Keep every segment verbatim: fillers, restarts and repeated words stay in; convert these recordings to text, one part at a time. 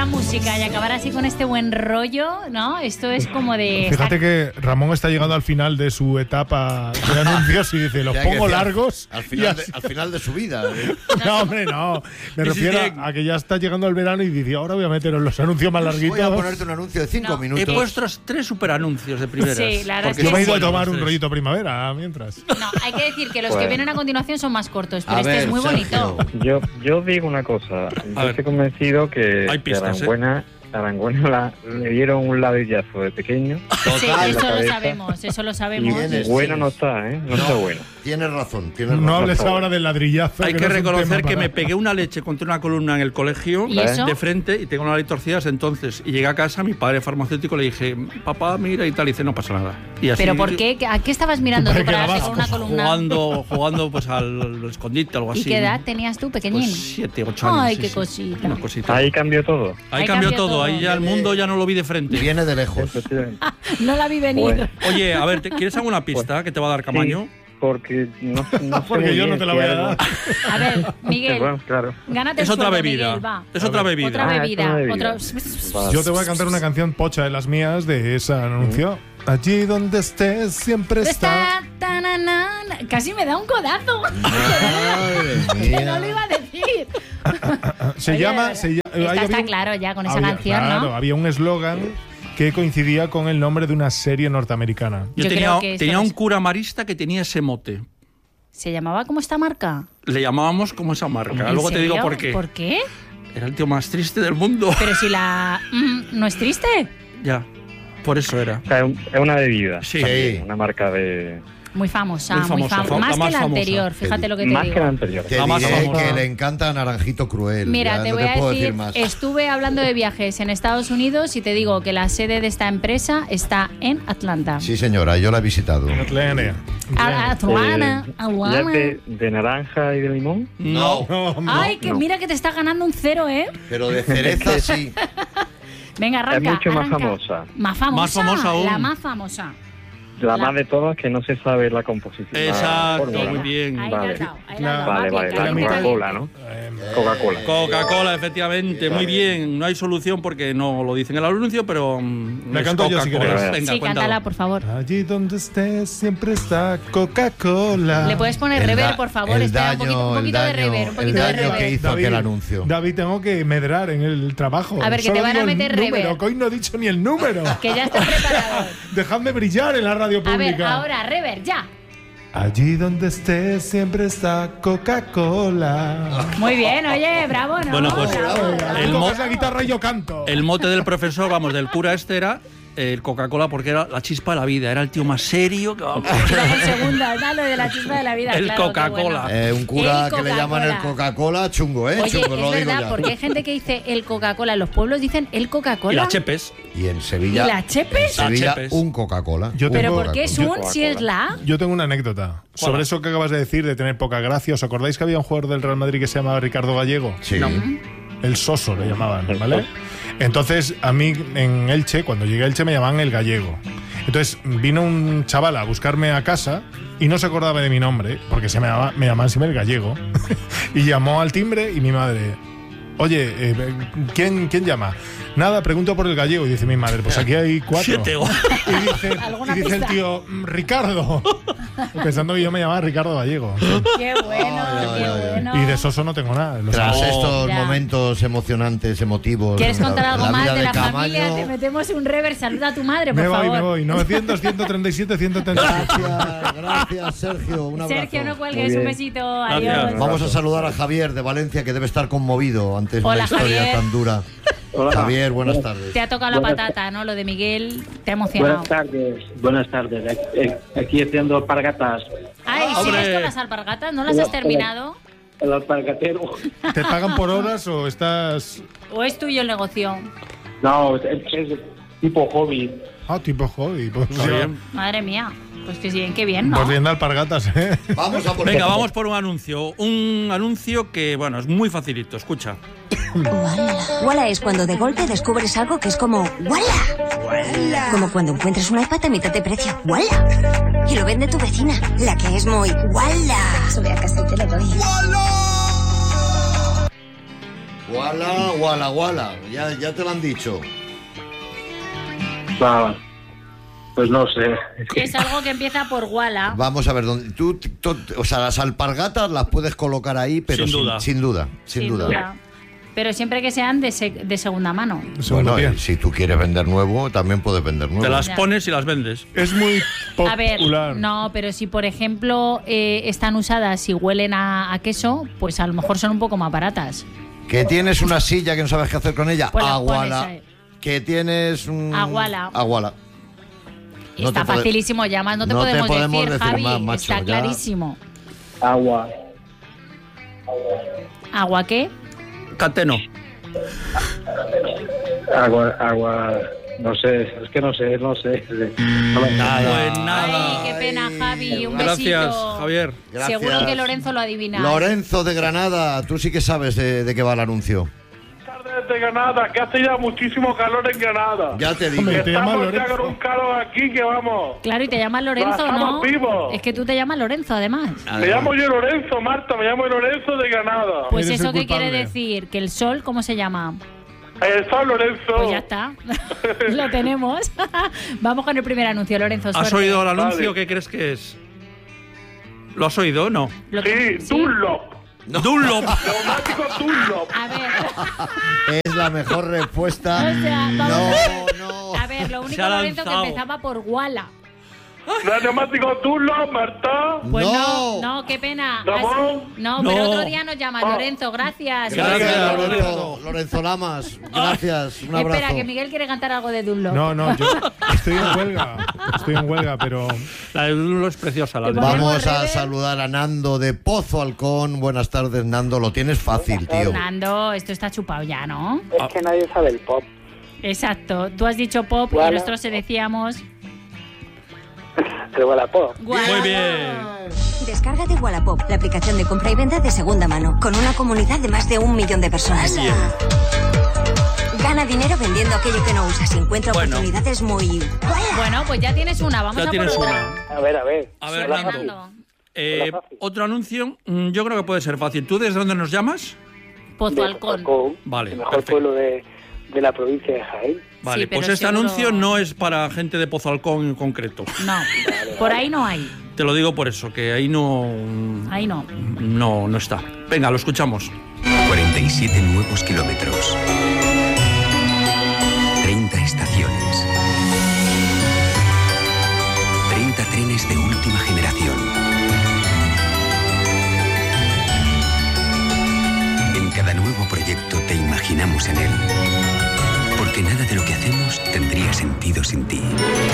esta música y acabar así con este buen rollo, ¿no? Esto es como de... Fíjate que Ramón está llegando al final de su etapa de anuncios y dice, los pongo largos. Al final, de, al final de su vida. ¿eh? No, hombre, no. Me refiero a, a que ya está llegando el verano y dice, ahora voy a meter los anuncios más larguitos. Voy a ponerte un anuncio de cinco No. minutos. He puesto tres superanuncios de primeras. Sí, la verdad es Yo que me he ido a sí. tomar un rollito primavera mientras. No, hay que decir que los Bueno. que vienen a continuación son más cortos, pero A este ver, es muy Sergio. bonito. Yo, yo digo una cosa. Yo ver. estoy convencido que, Hay que pistas, a Arangüena, Arangüena la- le dieron un ladillazo de pequeño. Sí, Total, eso lo cabeza. sabemos, eso lo Y sabemos. Tienes- bueno no está, ¿eh? No, está bueno. Tienes razón, tienes razón. No hables ahora del ladrillazo. Hay que no es un reconocer tema que para- me pegué una leche contra una columna en el colegio ¿Y eso? de frente y tengo la nariz torcida desde entonces. Y llegué a casa, mi padre farmacéutico le dije, papá, mira y tal, y dice, no pasa nada. Y así, ¿Pero por qué? ¿A qué estabas mirando Tu tú padre para que darte era con una vasco, columna? Jugando, jugando pues al escondite, algo así. ¿Y qué edad tenías tú, pequeñín? Pues siete, ocho años. Ay, sí, qué sí. cosita. Una cosita. Ahí cambió todo. Ahí Ahí cambió cambió todo, todo. ahí ya el mundo ya no lo vi de frente. Viene de lejos. Efectivamente. No la vi venir. Bueno. Oye, a ver, ¿te- ¿quieres alguna pista que te va a dar Camaño? Sí, porque no, no sé Porque muy yo no bien te la si voy a algo- dar. A ver, Miguel, Bueno, claro. gánate Es el otra sueldo, bebida. Miguel, va. Es otra bebida. Otra Ah, es bebida. una bebida. Otra... Vale. Yo te voy a cantar una canción pocha de las mías de ese anuncio. Allí donde estés siempre está. Está, tanana, casi me da un codazo. Madre Que no lo mía. iba a decir. Se Oye, llama. Se, lla- esta ahí está había un- claro ya con esa había- canción, claro, ¿no? había un eslogan que coincidía con el nombre de una serie norteamericana. Yo, Yo tenía, creo que esto tenía no un es- cura marista que tenía ese mote. ¿Se llamaba como esta marca? Le llamábamos como esa marca. ¿En Luego te digo serio? por qué. ¿Por qué? Era el tío más triste del mundo. Pero si la... mm, ¿no es triste? Ya, por eso era. O sea, es un- es una bebida. Sí. Sí. Una marca de... Muy famosa, Muy muy famosa, famosa. fa- Más la que más la famosa. anterior, fíjate lo que te Más digo. que la anterior. Te La más diré famosa. que le encanta Naranjito Cruel. Mira, ya te no voy te a puedo decir, decir más. estuve hablando de viajes en Estados Unidos y te digo que la sede de esta empresa está en Atlanta. Sí, señora, yo la he visitado. Atlanta. A- Atlanta, Eh, ¿Ya Atlanta. es de, de naranja y de limón? No. No, no. Ay, que mira que te está ganando un cero, ¿eh? Pero de cereza sí. Venga, arranca. Es mucho más arranca. famosa. Más famosa. Más famosa aún. La más famosa. La La- más de todas que no se sabe la composición. la Exacto, fórmula, muy ¿no? bien. Ahí Vale. la has dado, ahí La- la has dado. Vale, Va vale, bien, la caliente, Coca-Cola, ¿no? Coca-Cola. Coca-Cola, efectivamente, muy bien. No hay solución porque no lo dicen en el anuncio, pero mm, La es canto yo si Coca-Cola. quieres. Venga, Sí, cuéntalo. cántala, por favor. Allí donde estés siempre está Coca-Cola. Le puedes poner El rever, da- por favor. el Espera, daño, un poquito, un el poquito de daño- rever. Un el poquito de daño rever. que hizo aquel anuncio. David, tengo que medrar en el trabajo. A ver, que Solo te van a digo el meter número, rever. que hoy no he dicho ni el número. Que ya está preparado. Dejadme brillar en la radio A ver, pública. ahora, rever, ya. Allí donde estés siempre está Coca-Cola. Muy bien, oye, bravo, ¿no? Bueno, pues, Bravo. el Tú mo- tocas la guitarra y yo canto. El mote del profesor, vamos, del cura este era el Coca-Cola porque era la chispa de la vida. Era el tío más serio que vamos. Iba por segunda, da lo de la chispa de la vida. El claro, qué Coca-Cola. bueno. Eh, un cura El que le llaman el Coca-Cola. Coca-Cola, chungo, ¿eh? Oye, chungo, es lo digo verdad, ya. porque hay gente que dice el Coca-Cola. En los pueblos dicen el Y Coca-Cola. las chepes. Y en Sevilla. ¿Y la Chepes? En Sevilla, La Chepes. un Coca-Cola. Yo un ¿Pero tengo- por qué es Coca-Cola. un si es la? Yo tengo una anécdota sobre eso que acabas de decir de tener poca gracia. ¿Os acordáis que había un jugador del Real Madrid que se llamaba Ricardo Gallego? Sí. El Soso le llamaban, ¿vale? Entonces, a mí en Elche, cuando llegué a Elche, me llamaban el Gallego. Entonces, vino un chaval a buscarme a casa y no se acordaba de mi nombre, porque se me, llamaba, me llamaban siempre el Gallego. Y llamó al timbre y mi madre, oye, eh, ¿quién, ¿quién llama? Nada, pregunto por el Gallego. Y dice mi madre, pues aquí hay cuatro. Siete. Y dice, ¿Alguna y dice el pista? tío, "Mm, Ricardo. Pensando que yo me llamaba Ricardo Gallego. Qué bueno, Ay, qué ay, ay. bueno. Y de Soso no tengo nada. lo Tras sabes. estos Ya. momentos emocionantes, emotivos. ¿Quieres en contar algo la más vida de la Camaño, familia? Te metemos un rever. Saluda a tu madre, por Me voy, favor. me voy. novecientos, ciento treinta y siete, ciento treinta y siete. Gracias, gracias, Sergio. Un abrazo. Sergio, no Muy cuelgues. bien. Un besito. Gracias. Adiós. Vamos a saludar a Javier de Valencia, que debe estar conmovido ante Hola, una historia Javier. tan dura. Hola. Javier, buenas tardes. Te ha tocado la Buenas patata, ¿no? Lo de Miguel te ha emocionado. Buenas tardes, buenas tardes. Aquí haciendo alpargatas. Ay, Hombre. ¿sigues con las alpargatas? ¿No las has terminado? El alpargatero. ¿Te pagan por horas o estás...? ¿O es tuyo el negocio? No, es, es tipo hobby. Ah, tipo hobby. Pues, Está bien. Madre mía. Pues que sí, qué bien, ¿no? pues bien de alpargatas, ¿eh? Vamos a por Venga, vamos por un anuncio. Un anuncio que, bueno, es muy facilito. Escucha. Walla es cuando de golpe descubres algo que es como ¡Walla! Como cuando encuentras un iPad a mitad de precio. ¡Walla! Y lo vende tu vecina, la que es muy ¡Walla! Sube a casa y te lo doy. Guala, guala, guala. Ya, ya te lo han dicho. Va, pues no sé. Es algo que empieza por Walla. Vamos a ver, ¿dónde, tú, tú- o sea, las alpargatas las puedes colocar ahí, pero Sin sin, duda. sin duda. Sin, duda. Pero siempre que sean de, se- de segunda mano. Segundo Bueno, pie. y si tú quieres vender nuevo, también puedes vender nuevo. Te las Ya. pones y las vendes. Es muy A ver, popular. no, pero si por ejemplo eh, están usadas y huelen a, a queso, pues a lo mejor son un poco más baratas. Que tienes una silla que no sabes qué hacer con ella, Pues la aguala. pones ahí. Que tienes un... Aguala. Aguala. No Está te pode- facilísimo, ya más no te no te podemos, podemos decir, decir Javi, más, macho, está ya. clarísimo. Agua. ¿Agua qué? Cateno. Agua, agua. No sé, es que no sé, no sé. No me- Pues nada. Ay, qué pena, Javi, un Gracias, besito. Javier. Gracias. Seguro que Lorenzo lo adivina. Lorenzo de Granada, tú sí que sabes de, de qué va el anuncio. Tardes de Granada, que hace ya muchísimo calor en Granada. Ya te digo. Hombre, te llama Estamos ya Lorenzo. con un calor aquí que vamos. Claro, y te llamas Lorenzo, Estamos ¿no? vivos. Es que tú te llamas Lorenzo, además. Me llamo yo Lorenzo, Marta, me llamo Lorenzo de Granada. Pues Eres eso el qué quiere culpable. decir, que el sol, ¿cómo se llama? El San Lorenzo. Pues ya está, lo tenemos. Vamos con el primer anuncio, Lorenzo. ¿Has suerte. oído el anuncio? Vale. ¿Qué crees que es? ¿Lo has oído o no? Lo Sí, que- Dunlop. Dunlop. Neumático Dunlop. A ver, Es la mejor respuesta. O sea, vamos no, no. a ver, lo único, Se ha Lorenzo, que lanzado. empezaba por Walla. ¿No es neumático Dunlop, Marta? Pues No. no, no, qué pena. ¿Ramón? Has- No, No. pero otro día nos llamas, Oh. Lorenzo, gracias. Gracias, Gracias, Lorenzo. Lorenzo. Lorenzo Lamas. Gracias. Un abrazo. Espera, que Miguel quiere cantar algo de Dunlop. No, no, yo estoy en huelga. Estoy en huelga, pero La de Dunlop es preciosa. La Te de ponemos Vamos a rever. saludar a Nando de Pozo Halcón. Buenas tardes, Nando. Lo tienes fácil, tío. Fernando, esto está chupado ya, ¿no? Es que nadie sabe el pop. Exacto. Tú has dicho pop y Walla. nosotros se decíamos. El Wallapop. Walla. Muy bien. Descárgate Wallapop, la aplicación de compra y venta de segunda mano, con una comunidad de más de un millón de personas. Gana dinero vendiendo aquello que no usas y encuentra Bueno. oportunidades muy... ¡Walla! Bueno, pues ya tienes una, vamos Ya a por tienes otra. una. A ver, a ver. A ver, Hola, Nando. Javi. Eh, Hola, Javi. otro anuncio, mm, yo creo que puede ser fácil. ¿Tú desde dónde nos llamas? Pozo De Halcón. Alcón, Vale, el mejor perfecto. pueblo de, de la provincia de Jaén. Vale, Sí, pero pues este seguro- anuncio no es para gente de Pozo Halcón en concreto. No, por ahí no hay. Te lo digo por eso, que ahí no. Ahí no. No, no está. Venga, lo escuchamos. cuarenta y siete nuevos kilómetros. treinta estaciones. treinta trenes de última generación. En cada nuevo proyecto te imaginamos en él. Porque nada de lo que hacemos tendría sentido sin ti.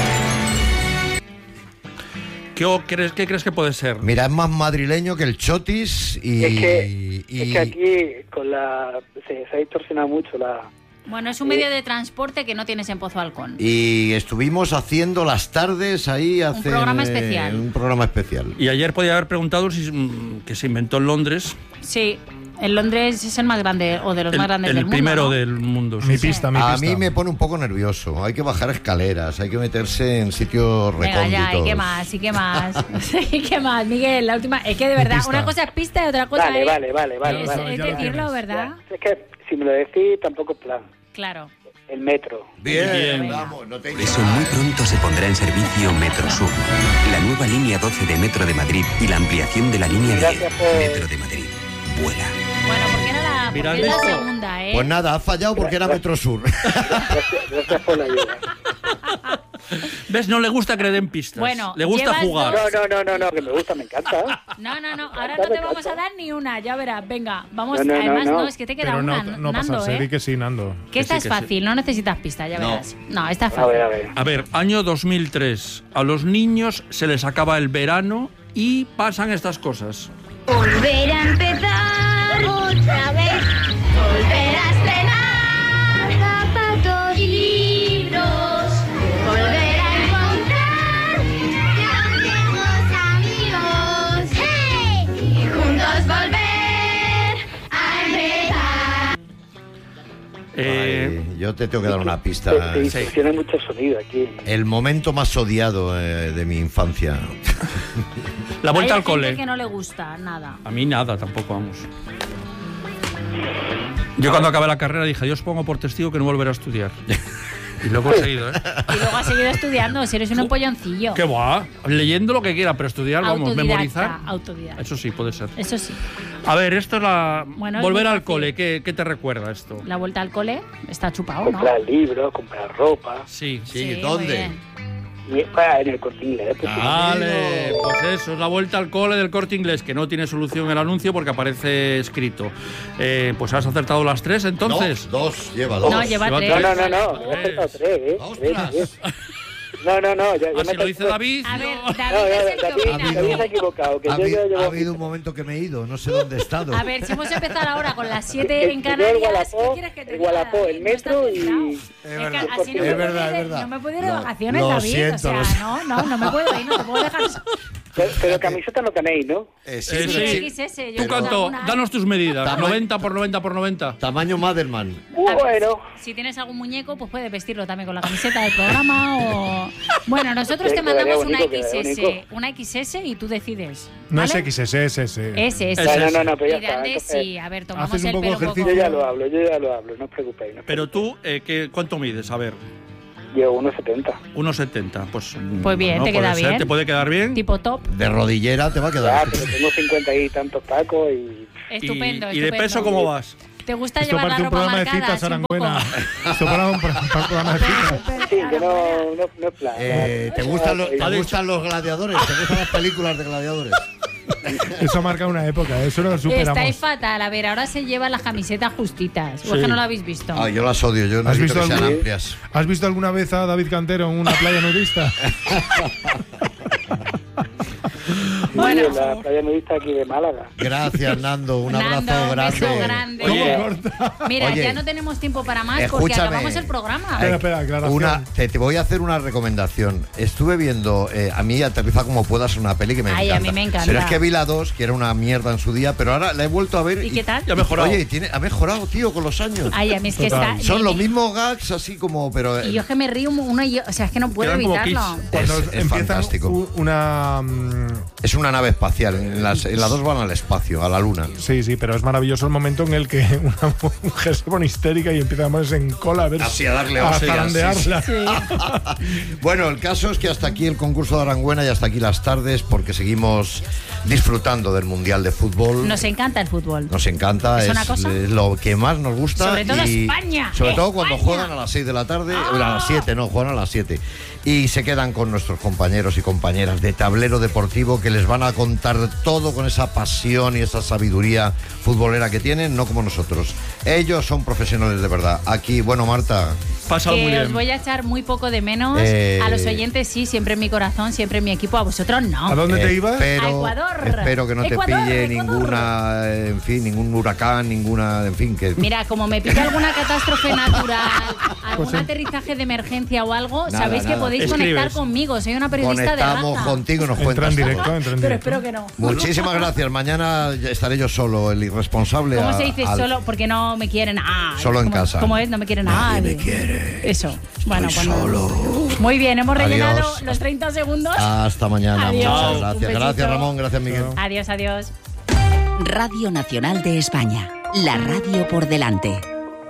¿Qué, o- crees, ¿Qué crees que puede ser? Mira, es más madrileño que el Chotis y... Es que, y- es que aquí con la, se, se ha distorsionado mucho la... Bueno, es un medio de transporte que no tienes en Pozo Halcón. y estuvimos haciendo las tardes ahí hace programa especial. un programa especial. Y ayer podía haber preguntado si mm, que se inventó en Londres Sí, en Londres es el más grande, o de los el, más grandes el del mundo. primero ¿no? del mundo. sí, mi sí. pista, mi A pista. mí me pone un poco nervioso. Hay que bajar escaleras, hay que meterse en sitios Venga, recónditos. ya, ¿y qué más? ¿Y qué más? ¿Y qué más, Miguel? La última. Es que de verdad, pista. una cosa es pista y otra cosa Vale, es. vale, vale, vale, es, vale. es Ya lo decirlo, tienes. ¿verdad? Es que si me lo decís tampoco es plan. Claro. El metro. Bien, Bien. vamos, no te Por eso muy pronto se pondrá en servicio Metro Sur, la nueva línea doce de Metro de Madrid y la ampliación de la línea diez. Gracias por- Metro de Madrid. Vuela. Bueno, porque era la, porque Mira, es la esto- segunda, ¿eh? Pues nada, ha fallado porque era Metro Sur. Gracias, gracias por la ayuda. ¿Ves? No le gusta que le den pistas. Bueno, le gusta llevas jugar. dos. No, no, no, no, no, que me gusta, me encanta. No, no, no. Ahora no te vamos a dar ni una, ya verás. Venga, vamos. No, no, no, Además, no, no. es que te queda Pero una, no, no Nando, pasarse, di ¿eh? que sí, Nando. Que esta sí, es que sí. fácil, no necesitas pista, ya No. verás. No, esta es A fácil. ver, a ver. A ver, año dos mil tres. A los niños se les acaba el verano y pasan estas cosas. Volver a empezar otra vez, volver a estrenar zapatos y libros, volver a encontrar viejos amigos, ¡hey! Y juntos volver a empezar. Eh, Ay, yo te tengo que dar una pista. Se, se distorsiona mucho el sonido aquí. El momento más odiado eh, de mi infancia. la vuelta Hay al gente cole. que no le gusta nada. A mí nada, tampoco, vamos. Yo cuando acabé la carrera dije, Dios pongo por testigo que no volveré a estudiar. Y lo he conseguido, ¿eh? Y luego has seguido estudiando, si eres un empolloncillo. ¿Qué va? Leyendo lo que quiera, pero estudiar, vamos, Autodidacta, memorizar. autodidacta. Eso sí, puede ser. Eso sí. A ver, esto es la... Bueno, es volver muy al fácil. cole, ¿qué, ¿qué te recuerda esto? La vuelta al cole está chupado, ¿no? Comprar libros, comprar ropa. Sí, Sí, muy ¿dónde? bien. Y para en el Corte Inglés. Pues, Vale, pues eso, es la vuelta al cole del Corte Inglés, que no tiene solución el anuncio porque aparece escrito. Eh, pues has acertado las tres, entonces. No, dos, lleva dos. No, lleva Lleva tres. No, no, no, no. Me he acertado tres, ¿eh? Ostras. Tres, tres. No, no, no. Ya, ya Así me lo dice David. A ver, No, David no, es el que David, opina. habido- David se ha equivocado. Que Ha, yo habi- ya llevo- ha habido un momento que me he ido, no sé dónde he estado. A ver, si hemos empezado ahora con las siete en Yo el Canarias, ¿qué Wallapop, quieres que te el diga? Wallapop, el No metro estás y... centrado. Es Es que verdad, así no es me puedo verdad, ir de- es verdad. No me puedo ir de Lo- vacaciones, lo David. siento, o sea, lo siento. no, no, no me puedo ir, no te puedo dejar. Pero, pero camiseta no tenéis, ¿no? Eh, sí, Eh, pero sí. X S, yo ¿Tú creo que cuánto? alguna- Danos tus medidas. Tamaño- noventa por noventa por noventa. Tamaño Madelman. Uh, bueno. Si tienes algún muñeco, pues puedes vestirlo también con la camiseta del programa o... Bueno, nosotros Sí, te quedaría mandamos una bonito, quedaría X S, bonito. una X S y tú decides. No es ¿vale? X S, es S. Ese, ese. No, no, no, no, pero ya Y de está. Andes, entonces, sí, a ver, tomamos Haces un el poco pelo un ejercicio. poco... Yo ya lo hablo, yo ya lo hablo, no os preocupéis. No os Pero preocupéis. tú, eh, ¿qué, ¿cuánto mides? A ver, Yo uno setenta. uno setenta. Pues, Pues bien, bueno, te queda puede ser, bien. ¿Te puede quedar bien? Tipo top. De rodillera te va a Ya, quedar. pero tengo cincuenta y tantos tacos y... Estupendo, ¿Y, y de estupendo. peso cómo vas? ¿Te gusta Esto llevar la parece un ropa programa de marcada? citas, así un poco? Arangüena. Esto para un, para un programa de citas. Sí, que no, no, no es plan. Eh, ¿te, gustan los, Ah, ¿Te Ha dicho- gustan los gladiadores? ¿Te gustan las películas de gladiadores? Eso marca una época, eso lo superamos. Estáis fatal. A ver, ahora se llevan las camisetas justitas. ¿O es Sí. que no lo habéis visto? Ah, yo las odio, yo ¿Has necesito visto, que sean algún- amplias. ¿Has visto alguna vez a David Cantero en una playa nudista? Bueno. Sí, en la playa nudista aquí de Málaga. Gracias, Nando. Un Nando, abrazo un grande. beso grande. Oye. ¿Cómo corta? Mira, Oye. ya no tenemos tiempo para más porque Escúchame. acabamos el programa. Espera, espera, aclaración. Una, te, te voy a hacer una recomendación. Estuve viendo, eh, a mí Aterriza como puedas, una peli que me Ay, a encanta. mí me encanta. Pero es que vi la dos, que era una mierda en su día, pero ahora la he vuelto a ver. ¿Y qué tal? Ya ha mejorado. Oye, tiene, ha mejorado, tío, con los años. Ay, a mí es que Total. está... Son me- los me- mismos gags, así como, pero... eh, Y yo es que me río uno y yo... O sea, es que no puedo Quedan como evitarlo. kids. Cuando Es- es empiezan fantástico. u- una... mm, Es una nave espacial. En las, en las dos van al espacio, a la luna. Sí, sí, pero es maravilloso el momento en el que una mujer se pone histérica y empieza a ponerse en cola a ver Así, a darle a hostias, zarandearla. Bueno, el caso es que hasta aquí el concurso de Arangüena y hasta aquí las tardes, porque seguimos disfrutando del Mundial de Fútbol. Nos encanta el fútbol. Nos encanta, ¿Es es, una cosa? es lo que más nos gusta. Sobre todo y España, Sobre todo cuando España. juegan a las seis de la tarde, ¡Ah! a las siete, no, juegan a las siete. Y se quedan con nuestros compañeros y compañeras de Tablero Deportivo que les van a contar todo con esa pasión y esa sabiduría futbolera que tienen, no como nosotros. Ellos son profesionales de verdad. Aquí, bueno, Marta, Pásalo muy Que os bien. voy a echar muy poco de menos. Eh, A los oyentes sí, siempre en mi corazón, siempre en mi equipo. A vosotros no. ¿A dónde te ibas? Espero, A Ecuador. espero que no Ecuador, te pille Ecuador. ninguna, eh, en fin, ningún huracán, ninguna, en fin, que... Mira, como me pilla alguna catástrofe natural, algún Pues, eh, aterrizaje de emergencia o algo, Nada, sabéis que nada. podéis Escribes. conectar conmigo. Soy una periodista de Conectamos raza. contigo y nos Entra cuentas en todo. directo, entra en Pero directo. espero que no. Muchísimas gracias. Mañana ya estaré yo solo, el irresponsable. ¿Cómo a- se dice al- solo? Porque no me quieren. Ah, Solo en ¿cómo- casa. ¿Cómo es? No me quieren Nadie nadie. me quiere. Eso. Bueno, Estoy cuando- solo. Muy bien, hemos rellenado Adiós. los treinta segundos. Hasta mañana. Adiós. Muchas Un gracias. besito. Gracias, Ramón. Gracias, Miguel. Adiós, adiós. Radio Nacional de España. La radio por delante.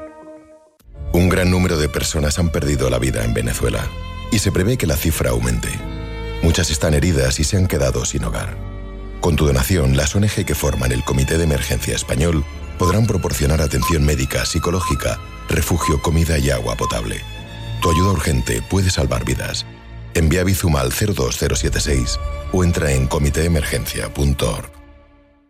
Un gran número de personas han perdido la vida en Venezuela y se prevé que la cifra aumente. Muchas están heridas y se han quedado sin hogar. Con tu donación, las O N G que forman el Comité de Emergencia Español podrán proporcionar atención médica, psicológica, refugio, comida y agua potable. Tu ayuda urgente puede salvar vidas. Envía Bizum al cero dos cero siete seis o entra en comité emergencia punto org.